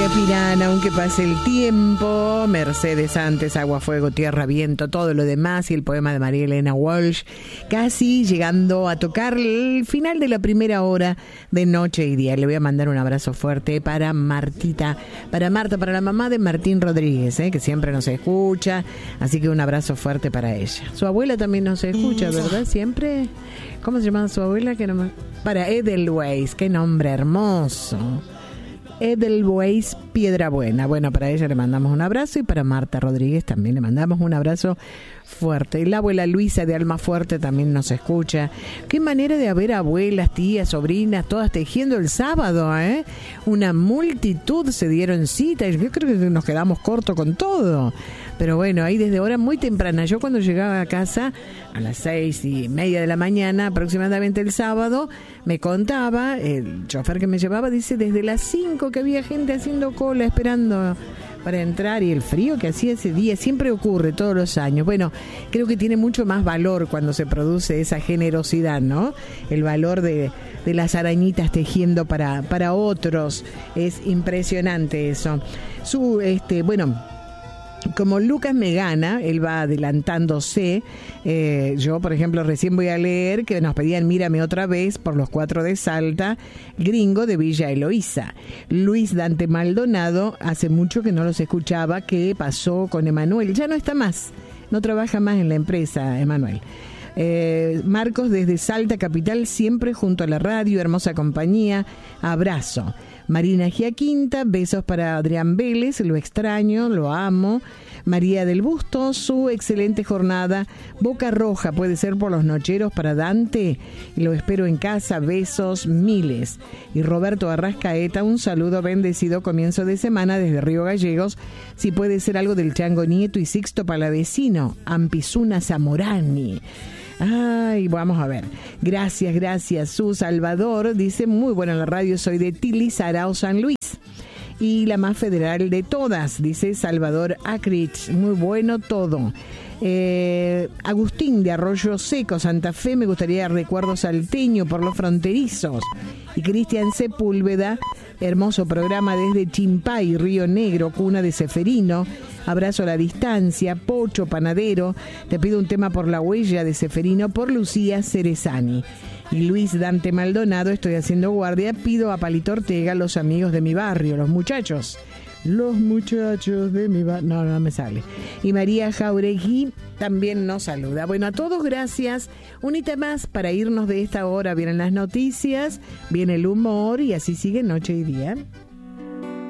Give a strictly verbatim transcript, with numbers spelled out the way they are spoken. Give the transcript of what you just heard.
Respirán, aunque pase el tiempo. Mercedes antes, Agua, Fuego, Tierra, Viento, todo lo demás. Y el poema de María Elena Walsh. Casi llegando a tocar el final de la primera hora de Noche y Día. Le voy a mandar un abrazo fuerte para Martita, para Marta, para la mamá de Martín Rodríguez, ¿eh? que siempre nos escucha. Así que un abrazo fuerte para ella. Su abuela también nos escucha, ¿verdad? Siempre. ¿Cómo se llama su abuela? Que no me... Para Edelweiss, qué nombre hermoso. Edelweiss Piedrabuena. Bueno, para ella le mandamos un abrazo y para Marta Rodríguez también le mandamos un abrazo fuerte. Y la abuela Luisa de Almafuerte también nos escucha. Qué manera de haber abuelas, tías, sobrinas, todas tejiendo el sábado, ¿eh? Una multitud se dieron cita y yo creo que nos quedamos cortos con todo. Pero bueno, ahí desde hora muy temprana. Yo cuando llegaba a casa a las seis y media de la mañana, aproximadamente el sábado, me contaba, el chofer que me llevaba, dice, desde las cinco que había gente haciendo cola, esperando para entrar, y el frío que hacía ese día siempre ocurre todos los años. Bueno, creo que tiene mucho más valor cuando se produce esa generosidad, ¿no? El valor de, de las arañitas tejiendo para, para otros. Es impresionante eso. Su, este, bueno... Como Lucas me gana, él va adelantándose. Eh, yo, por ejemplo, recién voy a leer que nos pedían Mírame otra vez por los cuatro de Salta, Gringo de Villa Eloísa. Luis Dante Maldonado, hace mucho que no los escuchaba. ¿Qué pasó con Emanuel? Ya no está más, no trabaja más en la empresa, Emanuel. Eh, Marcos desde Salta Capital, siempre junto a la radio, hermosa compañía, abrazo. Marina Giaquinta, besos para Adrián Vélez, lo extraño, lo amo. María del Busto, su excelente jornada. Boca Roja, puede ser por los nocheros para Dante. Lo espero en casa, besos miles. Y Roberto Arrascaeta, un saludo, bendecido comienzo de semana desde Río Gallegos. Si puede ser algo del Chango Nieto y Sixto Palavecino, Ampizuna Zamorani. Ay, vamos a ver. Gracias, gracias. Su Salvador dice, muy buena la radio, soy de Tilizarao, San Luis. Y la más federal de todas, dice Salvador Acrich, muy bueno todo. Eh, Agustín de Arroyo Seco, Santa Fe, me gustaría recuerdo salteño por los fronterizos. Y Cristian Sepúlveda, hermoso programa desde Chimpay, Río Negro, cuna de Seferino. Abrazo a la distancia. Pocho Panadero, te pido un tema por La Huella de Seferino, por Lucía Cerezani. Y Luis Dante Maldonado, estoy haciendo guardia, pido a Palito Ortega, los amigos de mi barrio, los muchachos. Los muchachos de mi barrio. No, no me sale. Y María Jauregui también nos saluda. Bueno, a todos gracias. Unita más para irnos de esta hora. Vienen las noticias, viene el humor y así sigue Noche y Día.